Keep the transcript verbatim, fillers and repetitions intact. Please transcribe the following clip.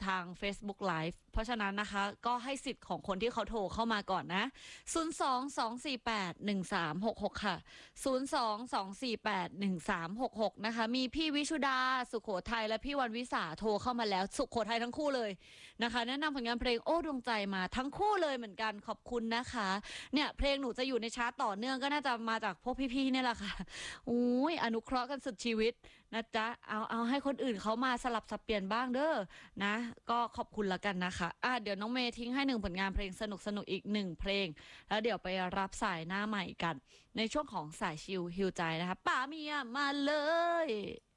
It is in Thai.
าง Facebook Live เพราะฉะนั้นนะคะก็ให้สิทธิ์ของคนที่เขาโทรเข้ามาก่อนนะศูนย์ สอง สอง สี่ แปด หนึ่ง สาม หก หกค่ะศูนย์ สอง สอง สี่ แปด หนึ่ง สาม หก หกนะคะมีพี่วิชุดาสุโขทัยและพี่วันวิสาโทรเข้ามาแล้วสุโขทัยทั้งคู่เลยนะคะแนะนำผลงานเพลงโอ้ดวงใจมาทั้งคู่เลยเหมือนกันขอบคุณนะคะเนี่ยเพลงหนูจะอยู่ในชาร์ตต่อเนื่องก็น่าจะมาจากพวกพี่ๆเนี่ยแหละค่ะอุ้ยอนุเคราะห์กันสุดชีวิตนะจ๊ะเอาเอาให้คนอื่นเขามาสลับสับเปลี่ยนบ้างเด้อนะก็ขอบคุณละกันนะคะอ่ะเดี๋ยวน้องเมย์ทิ้งให้หนึ่งผลงานเพลงสนุกสนุกอีกหนึ่งเพลงแล้วเดี๋ยวไปรับสายหน้าใหม่กันในช่วงของสายชิลฮิวใจนะคะป๋าเมียมาเลย